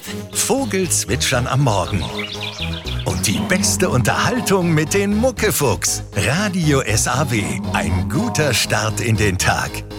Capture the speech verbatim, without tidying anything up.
Philipp. Vogelzwitschern am Morgen. Und die beste Unterhaltung mit den Muckefuchs. Radio S A W. Ein guter Start in den Tag.